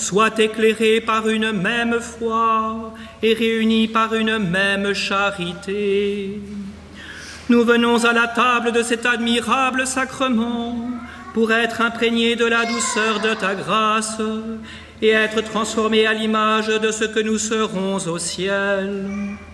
soient éclairés par une même foi et réunis par une même charité. Nous venons à la table de cet admirable sacrement pour être imprégnés de la douceur de ta grâce et être transformés à l'image de ce que nous serons au ciel.